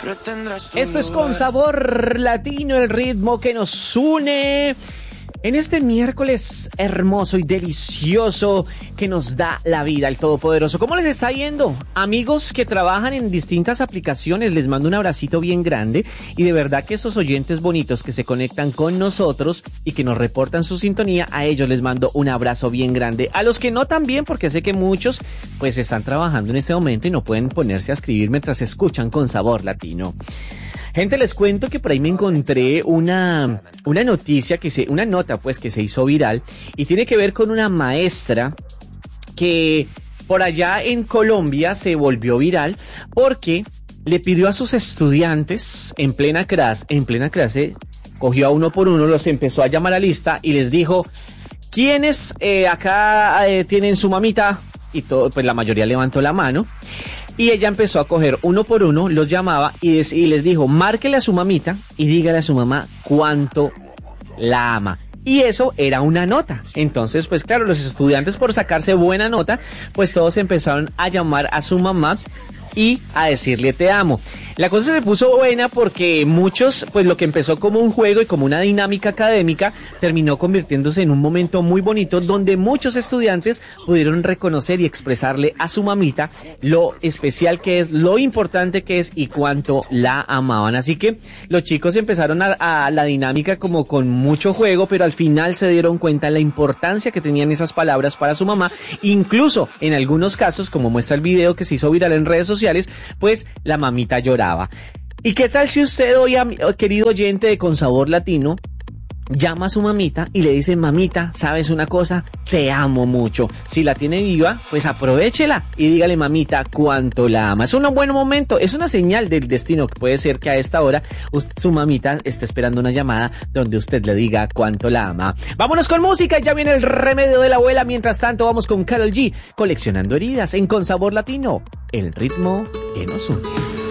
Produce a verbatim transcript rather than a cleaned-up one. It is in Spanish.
siempre tendrás tu Esto es Con lugar. Sabor Latino, el ritmo que nos une en este miércoles hermoso y delicioso que nos da la vida, el Todopoderoso. ¿Cómo les está yendo? Amigos que trabajan en distintas aplicaciones, les mando un abracito bien grande y de verdad que esos oyentes bonitos que se conectan con nosotros y que nos reportan su sintonía, a ellos les mando un abrazo bien grande. A los que no también, porque sé que muchos pues están trabajando en este momento y no pueden ponerse a escribir mientras escuchan Con Sabor Latino. Gente, les cuento que por ahí me encontré una, una noticia, que se, una nota pues que se hizo viral y tiene que ver con una maestra que por allá en Colombia se volvió viral porque le pidió a sus estudiantes en plena clase, en plena clase, cogió a uno por uno, los empezó a llamar a lista y les dijo, ¿quiénes eh, acá eh, tienen su mamita? Y todo, pues la mayoría levantó la mano. Y ella empezó a coger uno por uno, los llamaba y, des- y les dijo, márquele a su mamita y dígale a su mamá cuánto la ama. Y eso era una nota. Entonces, pues claro, los estudiantes por sacarse buena nota, pues todos empezaron a llamar a su mamá y a decirle te amo. La cosa se puso buena porque muchos, pues lo que empezó como un juego y como una dinámica académica, terminó convirtiéndose en un momento muy bonito donde muchos estudiantes pudieron reconocer y expresarle a su mamita lo especial que es, lo importante que es y cuánto la amaban. Así que los chicos empezaron a, a la dinámica como con mucho juego, pero al final se dieron cuenta de la importancia que tenían esas palabras para su mamá. Incluso en algunos casos, como muestra el video que se hizo viral en redes sociales, pues la mamita lloraba. ¿Y qué tal si usted hoy, querido oyente de Con Sabor Latino, llama a su mamita y le dice, mamita, ¿sabes una cosa? Te amo mucho. Si la tiene viva, pues aprovéchela y dígale, mamita, cuánto la ama. Es un buen momento, es una señal del destino que puede ser que a esta hora usted, su mamita esté esperando una llamada donde usted le diga cuánto la ama. Vámonos con música, ya viene el remedio de la abuela. Mientras tanto, vamos con Karol G, coleccionando heridas en Con Sabor Latino, el ritmo que nos une.